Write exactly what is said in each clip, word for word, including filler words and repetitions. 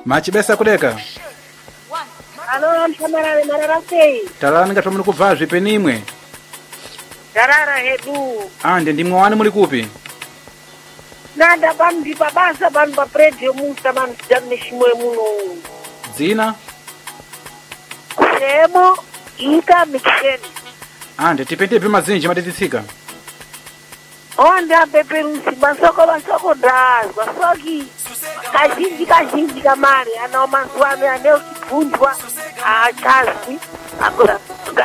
Machibesa kudeka. Alo, mtamarare mararasei. Talani ngati muli kubva zvipe nimwe. Darara hedu. Ande ndimwe wani muli kupi? Nanda bandi babasa bandi ba predio musta man jamne shimwe muno. Dzina? Semo ika mixeni. Ande tipende pima zinji matititsika. Onda peperusi masoko masoko daz, masoki kazhinji kazhinji kamari ana mazuano aneo kibvunzwa achazwi akura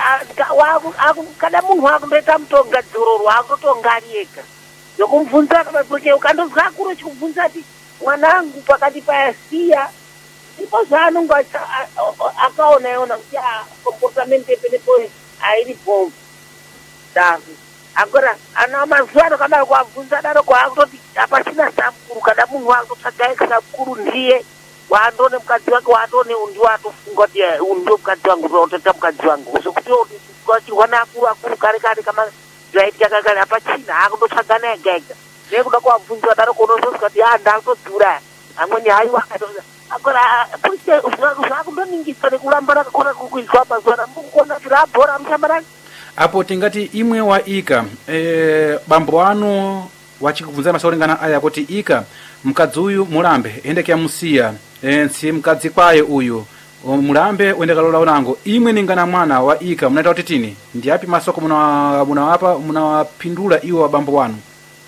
kada munhu wakundoita mutongadzororo wakutotonga ari ega yokumubvunza porque ukandonzwa akuru chikubvunza ati mwanangu pakati payasiya ipo zvaanonge akaona iona kuti comportament yepenepo airi bomb davi agora ana mazuano kadaro kuabvunza daro kwaakutoti hapachina sabukuru kada munhu wakutotsvaga sabukuru ndiye waandone mukadzi wake waandone undi watofunga kuti uyu ndio mukadzi wangu totoita mukadzi wangu sokuti wachirwa neakuru akuru kare kare kama zvaitika kakare hapachina hakundotsvagana ega ega nekuda kuabvunza daro kuonozozwa kuti a ndakutodzura amweni haiwa agora zvakundoningisa nekuramba rakakona kukuizwa mazuano mukukona kuti rabhora mushambarani apo tingati imwe wa ika e, bambo wanu wachikubvunza masaurengana aya kuti ika mukadzi uyu mulambe ende kyamusiya e, nsi mukadzi kwaye uyu mulambe uende kalola unango imwe ningana mwana wa ika munaita kuti tini ndiapi masoko munawapa munawapindula iwo wa bambo wanu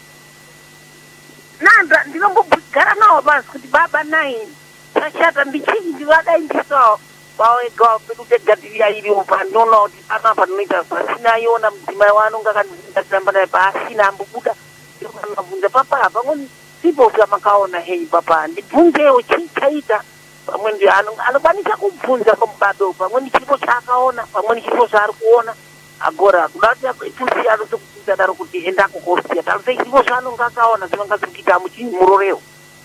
nanda ndinombogara nawo basi kuti baba naye chashata ndichii ndivadaindisawo wawega pekutegadhiriya iriwo panona kuti pana panoita pasinayiona mudzimai wanonga kandiatamba naye paasina ambobuda mabvunza papa pamweni sipo zvamakaona hei papa ndibvunzewo chii chaita pamweni anokwanisa kubvunza komubado pamweni chipo chaakaona pamweni chipo zvaari kuona agora kuda kuti tusi anotokubvunza daro kuti endako kosiya tarisei chipo zvaanonga akaona zvinonga zviri kuita muchii murorewo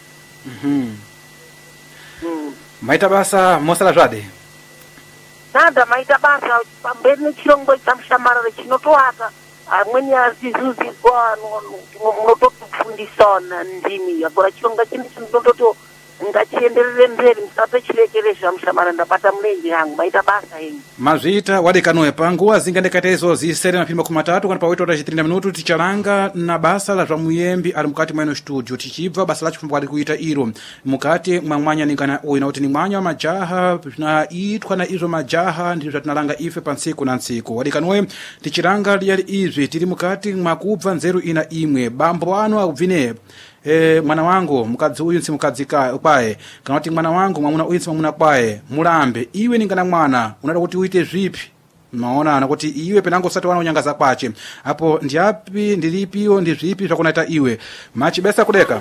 maita basa mosala zvade nanda maita basa pamberi nechirongwa chamushamarare chinotoaka amweni asizuzizwa munotofundisa ndimi agora chirongwa chine chinototi ngachienderere mberi musatochirekere zvamushamarare ndabata mulenje yangu maita basa henyu mazvita wadekanoe panguva zingandekata izo zisere mapiri makumi matatu kana paoita ota chitrinda minutu tichalanga na basa la zvamuyembi ari mukati mwaino studio tichibva basa lacho pambwari kuita iro mukati mwa mwanya ningana uyu nauti ni mwanya wa majaha zvinaitwa na izvo majaha ndizvo zvatinalanga ife pa ntsiku na ntsiku wadekanoe tichilanga liyali izvi tiri mukati mwakubva nzeru ina imwe bambo wanu akubvine E, mwana wangu mukadzi uyu nsi mukadzi kwaye kana kuti mwana wangu mwamuna uyu nsi mwamuna kwaye mulambe iwe ningana mwana unada kuti uite zvipi maona ana kuti iwe penango usati wana unyangaza kwache apo ndiapi ndilipiyo ndi zvipi zvakunaita iwe machibesa kudeka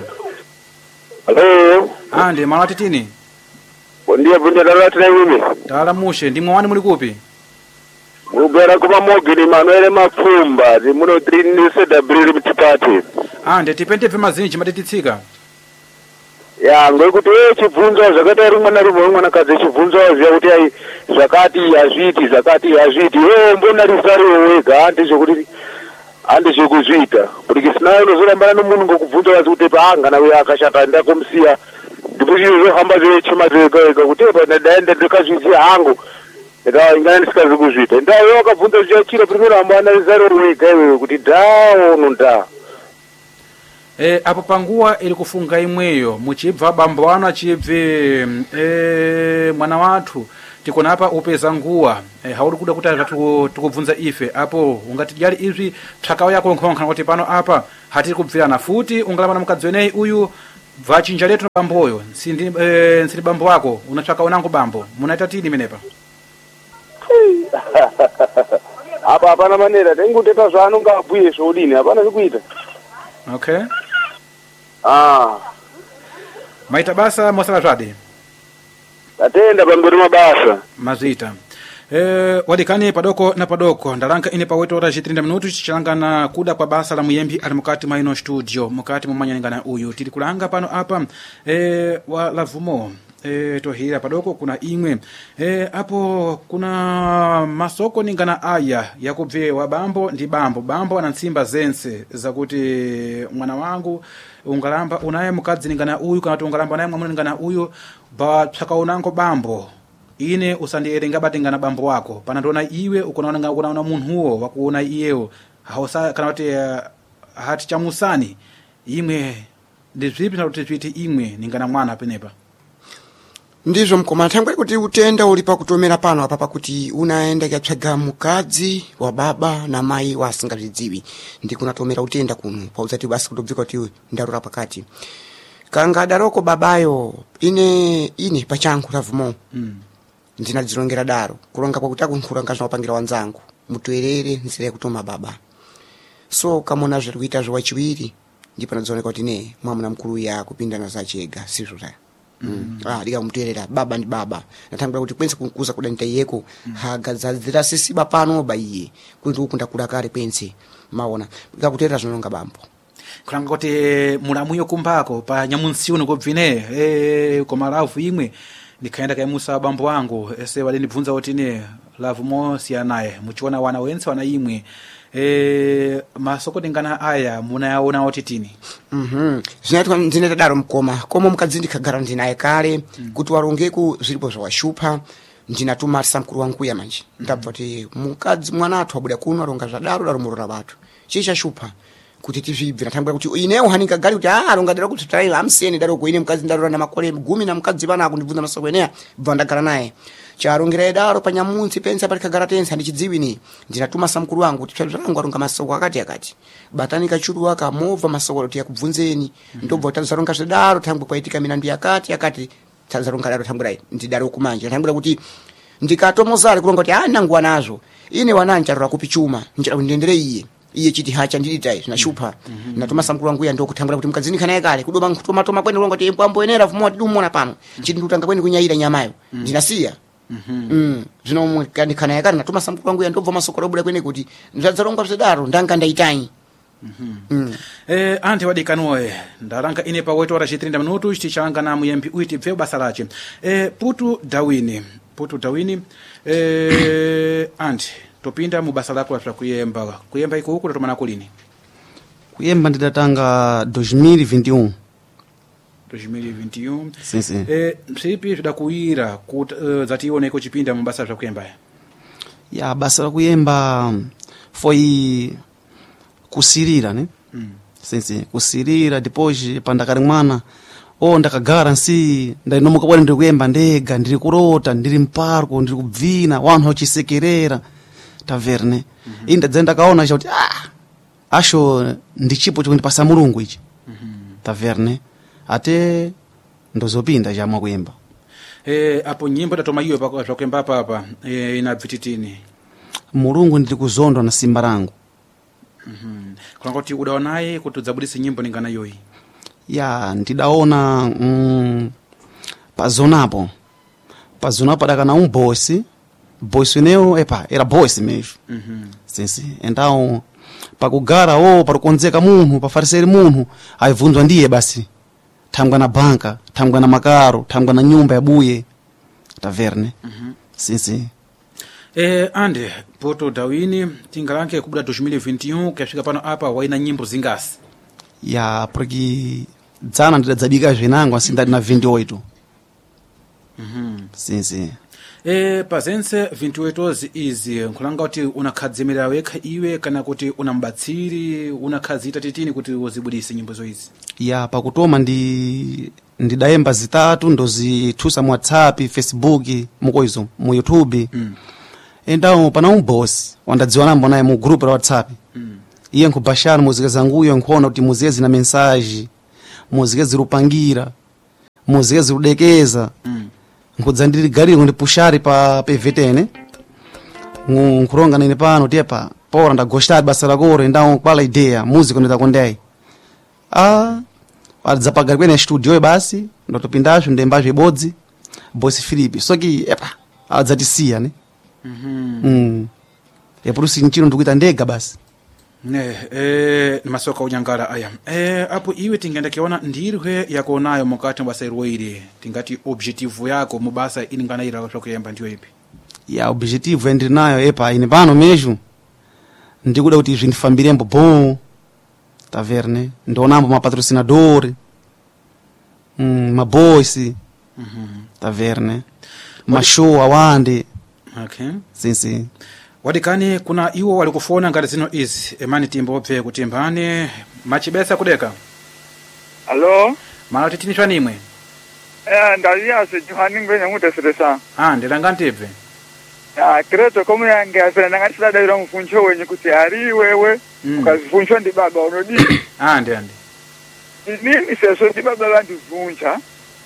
Hello ande mwana titini ndiye bunda dala tena mimi dala mushe ndimwe wani muli kupi mugara kuma mogini manuele mapfumba ndi muno trini sedabri mtipati ande tipende pema zinji matititsika ya ngokuti wewe chibvunzo zvakaita rimwe na rimwe mwana kadzi chibvunzo zviya kuti ai zvakati azviti zvakati azviti wewe mbona risari wega ndizvo kuti handizvo kuzviita kuti sinayo unozorambana nomunhu ngokubvunza wazi kuti paangana uyo akashata ndakomsiya ndipo chiro zvohamba zvechema zvega wega kuti ndaenda ndikazviziya hangu enda ingana ndisikazi kuzviita ndawe wakabvunza zviya chiro primero hambana risari wega iwewe kuti dhaa unonda E, apo panguwa ili kufunga imweyo muchibva bambo wanu achibve e, mwana wathu tikona apa upeza nguwa e, hauri kuda kuti zvatu tikubvunza ife apo ungati dyali izvi tsvakawo yako nkhonkha kuti pano apa hatiri kubvirana futi ungalama na mukadzi weneyi uyu bva chinja letu na bamboyo nsindi e, nsindi bambo wako unatsvaka unango bambo munaita tini menepa apa hapana manera tenguteta zvaanonga abhuye zvodini hapana zvikuita okay ah maita basa mosala zvade tatenda pamberi mabasa mazita e, wadikani padoko na padoko ndalanka ine paweto ora chitrinda minutu chichalangana kuda kwa basa la muyembi ali mukati mwa ino studio mukati mwa mwanyaningana uyu tiri kulanga pano apa e, wa lavumo e, tohira padoko kuna imwe e, apo kuna masoko ningana aya yakubvewa bambo ndi bambo bambo ana nsimba zense zakuti mwana wangu ungalamba unaye mukadzi ningana uyu kana kuti ungalamba naye mwamuna ningana uyu ba tsakaunango bambo ine usandierenga batingana bambo wako pana ndona iwe ukunaona unaona munhuwo wakuona iyewo hausa kana kuti uh, hati chamusani imwe ndizvipi na kuti zviti imwe ningana mwana penepa ndizvo mkoma thangwe kuti utenda uli pakutomera pano apa pakuti unaenda katsvaga mukadzi wa baba na mai wasingazvidziwi ndi kunatomera utenda kuno pauzati basi kutobvika kuti ndarura pakati kanga daroko babayo ine ine pachangu lavumo mm. ndinadzilongera daro kulonga kwakuti akunkhulanga zvinopangira wanzangu mutoerere nzira yekutoma baba so kamona zviri kuita zvachiwiri ndipo nadzooneka kuti ne mwamuna mkulu ya kupindana zachega sizvo ta mm. ah dika mutoerera baba ndi baba natambira kuti kwense kunkuza kudanita yeko mm. hagadzadzira sisiba pano baiye kuti ukunda kula kale kwense maona dika kutoerera zvinonga bambo kulanga kuti mulamuyo kumbako pa nyamunsiuno kubvine eh koma lavu imwe ndikaenda kaimusa bambo wangu ese wale nibvunza kuti ne lavu mosi anaye muchiona wana wense wana imwe eh masoko dingana aya munayaona kuti tini mhm zvinatwa ndineta daro mkoma koma mukadzi ndikagara ndinaye kale mm. kuti warongeku zvilipo zvawashupa ndinatuma samkuru wangu ya manje mm. ndabva kuti mukadzi mwana athu abuda kuno aronga zvadaro daro murora bathu chicha shupa kuti tizvibvira tambira kuti inewo hanika gari kuti ah aronga daro kuti trai amseni daro ko ine mukadzi ndarora na makore gumi na mukadzi bana akundibvunza masoko enea bva ndagara naye charongera daro panyamunsi pensa pali kagara tensa ndichidziwi ni ndinatuma samkuru wangu kuti tsvazvangu aronga masoko akati akati batani kachuru waka mova masoko kuti yakubvunzeni mm -hmm. ndobva tazaronga zvedaro tambwe kwaitika minandu yakati yakati tazaronga daro tambira ndidaro kumanje tambira kuti ndikatomozari kulonga kuti ah nangu wanazo ine wanancha kupichuma njira kundendere iye iye chiti hacha ndidita zinashupa mm -hmm. natuma samkuru wangu ya ndo kutambira kuti mukadzini kana yakale kudoma nkutoma toma kwene kulonga kuti mpambo enera vumo tidumona pano mm -hmm. chiti ndutanga kwene kunyaira nyamayo mm -hmm. ndinasiya mhm mm zvino kandi kana yakana natuma samkuru wangu ya ndobva masoko robuda kwene kuti ndadzaronga zvedaro ndanga ndaitanyi mhm mm eh ante wadikanoe ndaranga ine pa oito horas e trinta minutos tichanga na muyembi uiti bve basa lache eh putu dawini putu dawini eh ante topinda mu basa lako la kuyemba kuyemba iko huko tomana kulini kuyemba ndidatanga dois mil e vinte e um dois mil e vinte e um sim sim eh msipi zvidakuira kuti uh, zatione iko chipinda mu basa la kuyemba ya basa la kuyemba foi kusirira né mm. sim sim kusirira depois pandakari mwana o ndakagara nsi ndainomuka bwana ndiri kuyemba ndega ndiri kurota ndiri mparko ndiri kubvina wanhu wachisekerera taverne mm -hmm. inda dzenda kaona kuti ah asho ndichipo chikundipasa mulungu ichi mm -hmm. taverne ate ndozopinda jamwa kuyemba eh apo nyimbo tatoma iwe pa kwa kuyemba papa eh inabvititini mulungu ndiri kuzondwa na simba rangu mhm mm kulanga kuti udaonaye kuti udzabudisa nyimbo ningana yoyi ya ndidaona mm, pazonapo pazonapo dakana um bosi bosi neo epa era bosi mesmo mhm mm sim sim então pakugara o parukonzeka munhu pafariseri munhu aivunzwa ndiye basi thangwa na banka thangwa na makaro thangwa na nyumba ya buye taverne mhm mm sim sim eh ande poto dawini tingalanke kubuda dois mil e vinte e um kafika pano apa waina nyimbo zingasi ya porque dzana ndidadzabika zvinangwa sindadi na vinte e oito mhm mm sim sim eh pazense vinte e oito izi nkulanga kuti unakhadzimira wekha iwe kana kuti unambatsiri unakhazita titini kuti uzibudise nyimbo zo izi ya pakutoma ndi ndidayemba zitatu ndozithusa mu WhatsApp Facebook mukoizo mu YouTube mm. Então pana um boss wandadziwa nambo naye mu group la WhatsApp mm. iye nkubashana muzika zanguyo nkona kuti muzezi na message muzika zirupangira muzika zirudekeza mm. nkudzandiri gari ndi pushari pa P V T ne nkuronga nene pano tepa pora ndagostar basa lakore ndao kwala idea muzika ndakondai ah adzapagara kwene studio basi ndotopindasho ndembaje bodzi boss Philip soki epa adzatisiya ne mhm mm. mm. ya purusi nchino ndikuita ndega basi ne eh ni masoka unyangala aya eh apo iwe tingenda kiona ndirwe yako nayo mukati mbasa irweire tingati objective yako mubasa ilingana ira kuyamba ndiyo ipi ya objective endi nayo epa ine pano mesmo ndikuda kuti zvindifambirembo bom taverne ndionambo mapatrocinador mm, maboys mhm taverne mashow awande okay sinsi wadikani kuna iwo walikufona ngati zino izi emani timbo obve kutimbane machibesa kudeka Allo? mala titinishwa nimwe Eh, ndaliyase Johani ngwenya nguteseresa. ah ndilanga ntibve Ya, kireto komu yange asena nangatila daira mfuncho wenye kuti ari wewe, Mm. ukazifunchwa ndi baba unodi. ah ndi andi Nini seso ndi baba bandifuncha.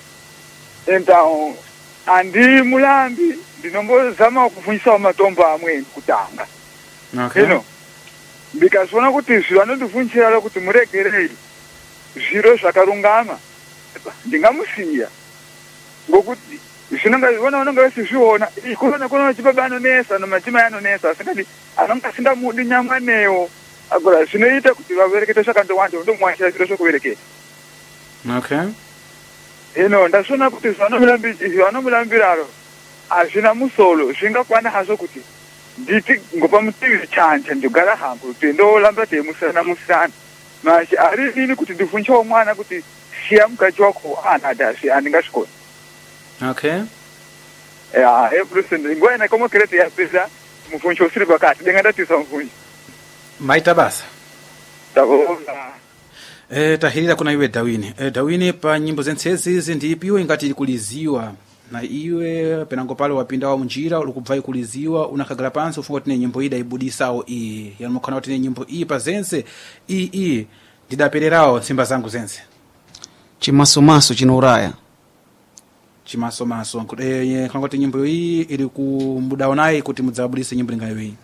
Então, andi mulambi ndinombo zama kufunchisa matombo amwe kutanga. okay Ino. Ndikazona kuti zviro anondifunchira kuti muregereri. Zviro zvakarungama. Ndingamusiya. Ngokuti zvinonga zviona unonga wesizviona ikona kuna chibaba anonesa nomachima anonesa asingati anonga singamudi nyama neyo agora zvinoita kuti vaberekete zvakandowanda ndomwashira zviro zvokubereketa okay ino ndasvona kuti zvanomulambiraro hazvina musolo zvingakwana hazvo kuti nditi ngopa mutivi chanje ndigara hangu kuti ndolamba teimusana musana mashi ari nini kuti ndifunchawo mwana kuti siya mukati wako anadasi andingasvikoni okay ya ebrusende ngoya na como kirete ya pesa mufuncho usiri bakati denga ndatisa mfuncho maita basa tabona eh tahirira kuna iwe Dawini eh Dawini pa nyimbo zentsezi izi ndipiwe ngati ikuliziwa na iwe penango pale wapindawa munjira ulikubva ikuliziwa unakagala pansi ufunga tine nyimbo ida ibudisawo iyi yanokana tine nyimbo iyi pa zense iyi iyi ndidapererawo simba zangu zense chimasomaso chinouraya chimasomaso eh kana kuti nyimbo iyi ili kumbudawo naye kuti mudzabudise nyimbo lingayo iyi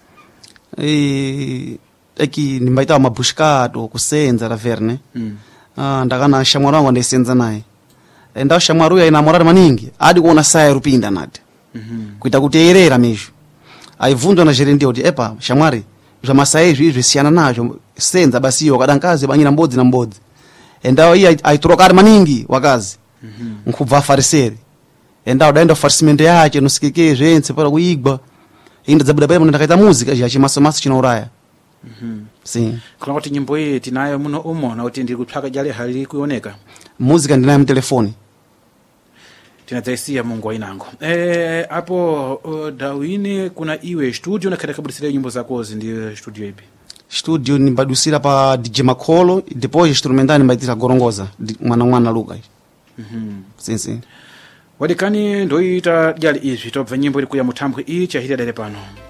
e eki nimbaita mabushkato kusenza la verne mm. ah ndakana shamwaro wangu ndisenza naye enda shamwaro ya ina morali maningi adi kuona saya rupinda nati mhm kuita kuteerera mesho aivundwa na gerente kuti epa shamwari zva masaya izvi zvisiyana nazvo senza basi yo kadankazi banyira mbodzi na mbodzi enda iyi aitorokari maningi wakazi mhm nkubva fariseri enda udaenda farsimende yake nosikeke zvense para kuigwa inda dzabuda pale ndakaita muzika ya chimasomaso chinouraya mhm si kana kuti nyimbo iyi tinayo muno umo na kuti ndiri kutsvaka jale hali kuoneka muzika ndinayo mtelefoni tinadzaisiya mungu wainango eh apo uh, Dawini kuna iwe studio na katika kabudisira nyimbo zakozi ndi studio ipi studio nimbadusira pa D J Makolo depois instrumental nimbaitira gorongoza di- mwana mwana Luka mhm sim sim wadikani ndoita jali izvi tobva nyimbo iri kuya muthambwe iyi chahira dere pano